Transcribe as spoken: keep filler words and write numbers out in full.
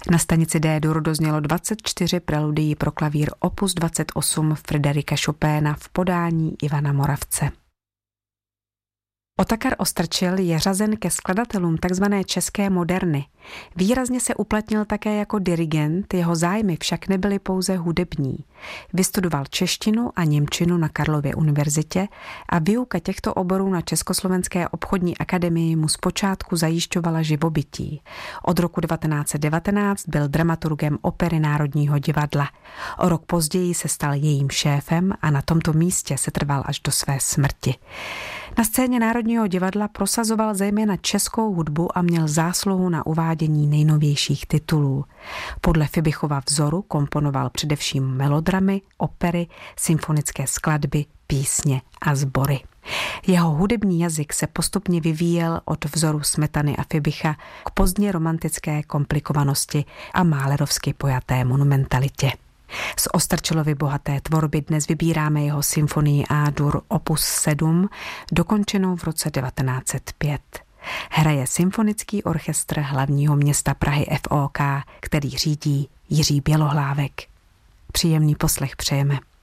Na stanici D-dur doznělo dvacet čtyři preludií pro klavír opus dvacet osm Fryderika Chopina v podání Ivana Moravce. Otakar Ostrčil je řazen ke skladatelům tzv. České moderny. Výrazně se uplatnil také jako dirigent, jeho zájmy však nebyly pouze hudební. Vystudoval češtinu a němčinu na Karlově univerzitě a výuka těchto oborů na Československé obchodní akademii mu zpočátku zajišťovala živobytí. Od roku devatenáct set devatenáct byl dramaturgem Opery Národního divadla. O rok později se stal jejím šéfem a na tomto místě se trval až do své smrti. Na scéně Národního divadla prosazoval zejména českou hudbu a měl zásluhu na uvádění nejnovějších titulů. Podle Fibichova vzoru komponoval především melodramy, opery, symfonické skladby, písně a sbory. Jeho hudební jazyk se postupně vyvíjel od vzoru Smetany a Fibicha k pozdně romantické komplikovanosti a málerovsky pojaté monumentalitě. Z Ostrčilovy bohaté tvorby dnes vybíráme jeho symfonii A-dur opus sedm, dokončenou v roce devatenáct set pět. Hraje Symfonický orchestr hlavního města Prahy F O K, který řídí Jiří Bělohlávek. Příjemný poslech přejeme.